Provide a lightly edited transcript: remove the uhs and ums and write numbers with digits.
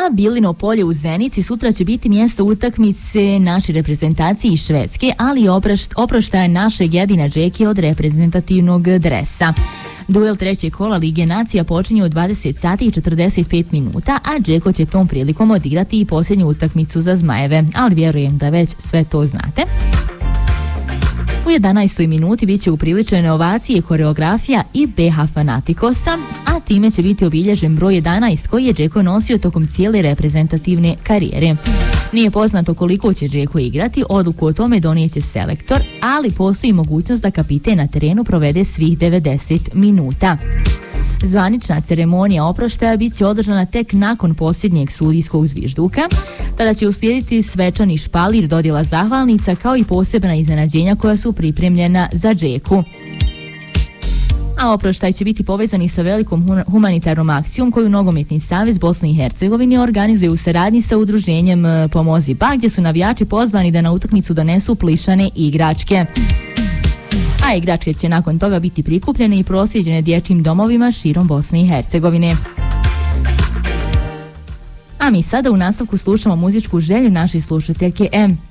Bilino polje u Zenici sutra će biti mjesto utakmice naše reprezentacije iz Švedske, ali i oproštaja našeg Jedina Džeke od reprezentativnog dresa. Duel trećeg kola Lige nacija počinje u 20 sati i 45 minuta, a Džeko će tom prilikom odigrati i posljednju utakmicu za Zmajeve, ali vjerujem da već sve to znate. U 11. minuti bit će upriličene ovacije i koreografija i BH Fanatikosa, a time će biti obilježen broj 11 koji je Džeko nosio tokom cijele reprezentativne karijere. Nije poznato koliko će Džeko igrati, odluku o tome donijet će selektor, ali postoji mogućnost da kapiten na terenu provede svih 90 minuta. Zvanična ceremonija oproštaja bit će održana tek nakon posljednjeg sudijskog zvižduka. Tada će uslijediti svečani špalir, dodjela zahvalnica kao i posebna iznenađenja koja su pripremljena za Džeku. A oproštaj će biti povezani sa velikom humanitarnom akcijom koju Nogometni savez Bosne i Hercegovine organizuje u saradnji sa udruženjem Pomozi Ba, gdje su navijači pozvani da na utakmicu donesu plišane igračke. A igračke će nakon toga biti prikupljene i proslijeđene dječjim domovima širom Bosne i Hercegovine. A mi sada u nastavku slušamo muzičku želju naše slušateljke M.